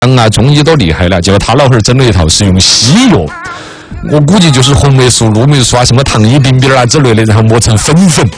啊，中医都厉害了，结果他老汉儿整了一套是用西药，我估计就是红霉素、鹿霉素啊，什么糖衣冰冰啊之类的，然后磨成粉，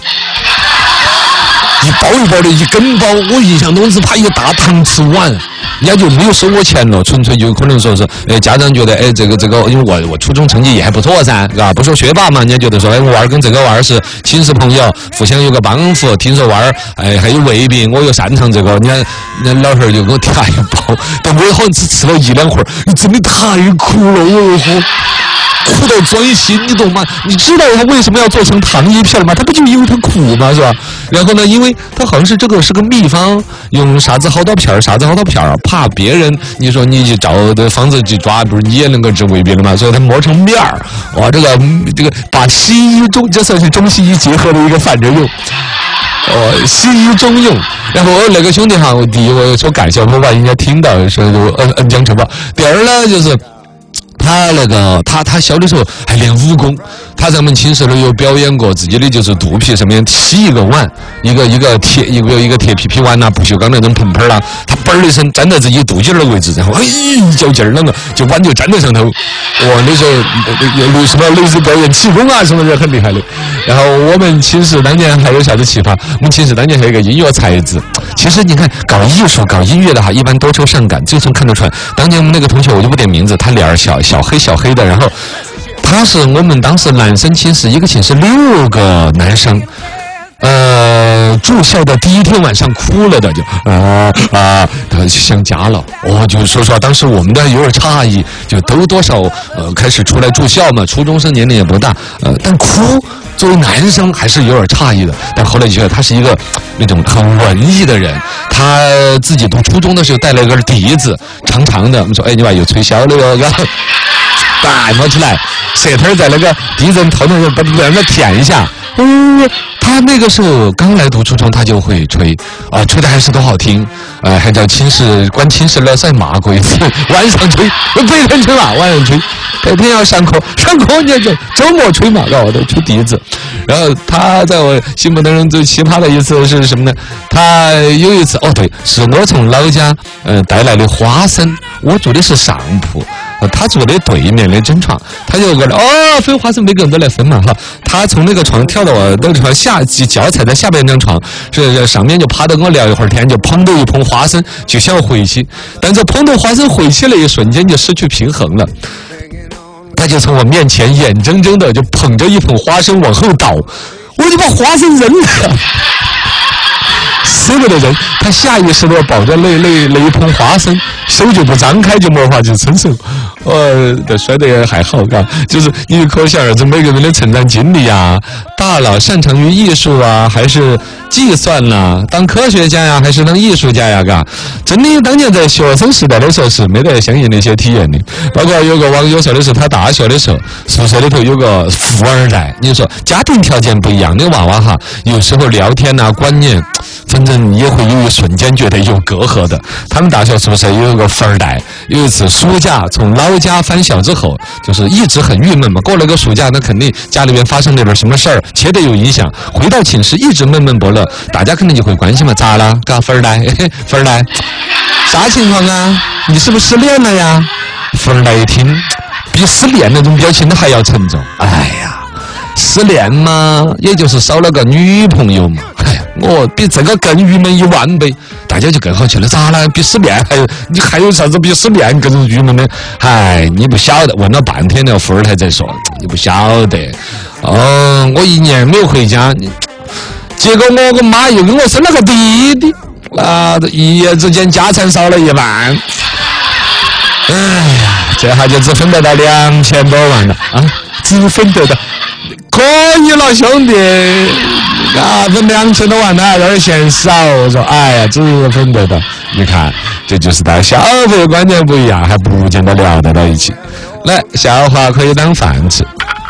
一包一包的，一根包。我印象中只怕一个大糖吃完，人家就没有收我钱了，纯粹就可能说是，家长觉得，这个，因为我初中成绩也还不错噻，啊，不说学霸嘛，人家觉得说，我娃儿跟这个娃儿是亲识朋友，互相有个帮扶。听说娃儿，还有胃病，我又擅长这个，人家老汉儿就给我提一包，但我好像只吃了1-2会儿，你真的太苦了，苦到钻心，你懂吗？你知道他为什么要做成糖衣片吗？他不就因为它苦吗？是吧？然后呢，因为他好像是这个是个秘方，用啥子好多片儿，怕别人你说你去照的方子去抓，不是你也能够治胃病了吗？所以他磨成面儿，哇，这个把西医这算是中西医结合的一个反着用。西医中用，然后那个兄弟哈，第一我说感谢，我把人家听到说恩将仇报。第二呢，就是他小的时候还练武功，他在我们寝室里有表演过自己的就是肚皮上面起一个碗，一个铁皮碗呐，不锈钢那种盆盆啦，他嘣的一声粘在自己肚脐的位置，然后一较劲儿，那个就碗就粘在上头。那时候有什么类似表演气功啊什么的很厉害的。然后我们寝室当年还有啥子奇葩？我们寝室当年还有一个音乐才子。其实你看搞艺术搞音乐的哈，一般多愁善感，这从看得出来。当年我们那个同学我就不点名字，他脸儿小黑的，然后他是我们当时男生寝室一个寝室6个男生，住校的第一天晚上哭了的，就他想家了。就说实话，当时我们的有点诧异，就都多少开始出来住校嘛，初中生年龄也不大，但哭作为男生还是有点诧异的。但后来觉得他是一个那种很文艺的人，他自己读初中的时候带了一根笛子，长长的，我们说你把有吹箫了哟，然后摸起来，舌头在那个笛子头上把那舔一下。他那个时候刚来读初中，他就会吹吹的还是多好听，还叫关寝室了再骂过一次。晚上吹，白天吹嘛，晚上吹，白天要上课你就周末吹嘛，然后都吹笛子。然后他在我心目当中最奇葩的一次是什么呢？他有一次对，是我从老家带来的花生，我住的是上铺。他住的对面的整床，他就过来分花生，每个人都来分嘛哈。他从那个床跳到我那个床下，脚踩在下边那张床，这上面就趴着跟我聊一会儿天，就捧着一捧花生就想回去，但这捧着花生回去了一瞬间就失去平衡了，他就从我面前眼睁睁的就捧着一捧花生往后倒，我就把花生扔了。4个的人，他下意识的抱着那一捧花生，手就不张开，就没法去伸手。摔得也还好，嘎，就是你可想而知每个人的成长经历啊，大佬擅长于艺术啊，还是计算啦，当科学家呀，还是当艺术家呀，嘎，真的当年在学生时代的时候是没得相应的一些体验的。包括有个网友说的是，他大学的时候宿舍里头有个富二代，你说家庭条件不一样的娃娃哈，有时候聊天啊观念，反正也会有一瞬间觉得有隔阂的。他们大学宿舍有一个富二代，有一次暑假从老家返校之后，就是一直很郁闷嘛。过了个暑假，那肯定家里边发生了点什么事儿，切得有影响。回到寝室一直闷闷不乐，大家肯定就会关心嘛，咋了？嘎，富二代，啥情况啊？你是不是失恋了呀？富二代一听，比失恋那种表情还要沉重。哎呀，失恋嘛，也就是少了个女朋友嘛。我比这个更郁闷1万倍，大家就更好奇了，咋了？比失恋你还有啥子比失恋更郁闷的？你不晓得，问了半天了，富二代在说，你不晓得。我1年没有回家，结果我妈又给我生了个弟弟，一夜之间家产少了1万。哎呀，这下就只分得到2000多万了啊！只分得到。可以了，兄弟，分2000多万呢，有点嫌少。我说，只分得到。你看，这就是大家消费观念不一样，还不见得聊得到一起。来，笑话可以当饭吃。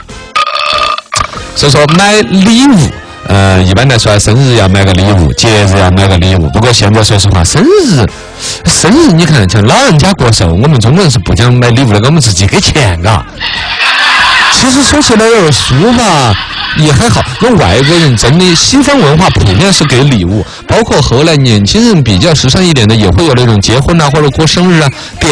所以说买礼物，一般来说生日要买个礼物，节日要买个礼物。不过现在说实话，生日你看，像老人家过寿，我们中国人是不讲买礼物的，我们自己给钱，嘎。其实说起来有点俗吧， 也还好。那外国人真的西方文化普遍是给礼物，包括后来年轻人比较时尚一点的，也会有那种结婚啊或者过生日啊。